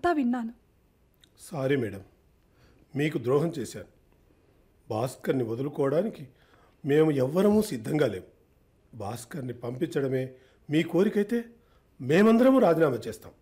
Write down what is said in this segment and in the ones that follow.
అంతా విన్నాను. Sorry madam, మీకు ద్రోహం చేశాను. భాస్కర్ని వదులుకోవడానికి మేము ఎవ్వరమూ సిద్ధంగా లేము. భాస్కర్ని పంపించడమే మీ కోరికైతే మేమందరము రాజీనామా చేస్తాం.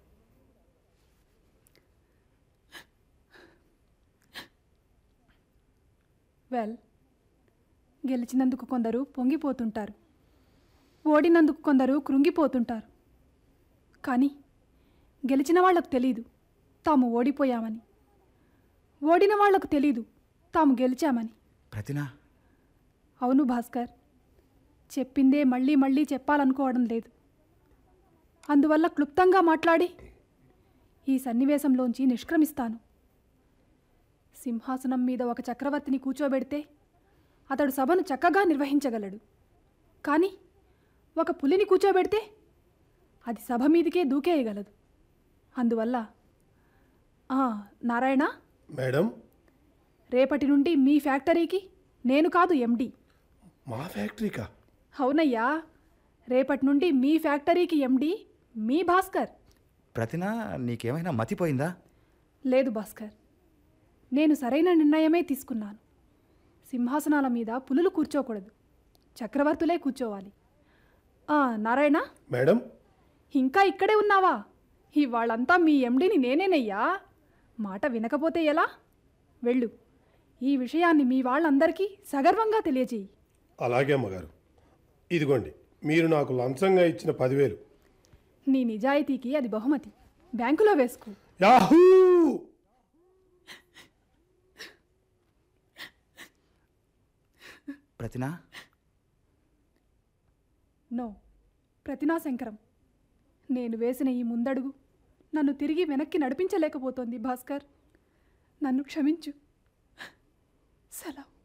వెల్, గెలిచినందుకు కొందరు పొంగిపోతుంటారు, ఓడినందుకు కొందరు కృంగిపోతుంటారు. కానీ గెలిచిన వాళ్లకు తెలీదు తాము ఓడిపోయామని, ఓడిన వాళ్లకు తెలీదు తాము గెలిచామని. ప్రతినా? అవును భాస్కర్, చెప్పిందే మళ్ళీ మళ్ళీ చెప్పాలనుకోవడం లేదు. అందువల్ల క్లుప్తంగా మాట్లాడి ఈ సన్నివేశంలోంచి నిష్క్రమిస్తాను. సింహాసనం మీద ఒక చక్రవర్తిని కూర్చోబెడితే అతడు సభను చక్కగా నిర్వహించగలడు. కానీ ఒక పులిని కూర్చోబెడితే అది సభ మీదికే దూకేయగలదు. అందువల్ల నారాయణ మేడం, రేపటి నుండి మీ ఫ్యాక్టరీకి నేను కాదు ఎండి. మా ఫ్యాక్టరీకా? అవునయ్యా, రేపటి నుండి మీ ఫ్యాక్టరీకి ఎండి మీ భాస్కర్. ప్రతినా, నీకేమైనా మతిపోయిందా? లేదు భాస్కర్, నేను సరైన నిర్ణయమే తీసుకున్నాను. సింహాసనాల మీద పులులు కూర్చోకూడదు, చక్రవర్తులే కూర్చోవాలి. నారాయణ మేడం, ఇంకా ఇక్కడే ఉన్నావా? ఇవాళ్ళంతా మీ ఎండిని నేనేనయ్యా. మాట వినకపోతే ఎలా? వెళ్ళు, ఈ విషయాన్ని మీ వాళ్ళందరికీ సగర్వంగా తెలియజేయి. అలాగే అమ్మగారు. ఇదిగోండి, మీరు నాకు లంచంగా ఇచ్చిన 10,000. నీ నిజాయితీకి అది బహుమతి. బ్యాంకులో వేసుకో. యాహూ! ప్రతినా? నో, ప్రతినా శంకరం, నేను వేసిన ఈ ముందడుగు నన్ను తిరిగి వెనక్కి నడిపించలేకపోతోంది భాస్కర్. నన్ను క్షమించు. సెలవు.